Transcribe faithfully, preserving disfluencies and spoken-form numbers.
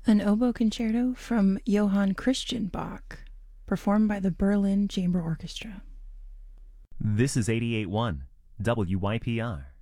An oboe concerto from Johann Christian Bach, performed by the Berlin Chamber Orchestra. This is eighty-eight point one W Y P R.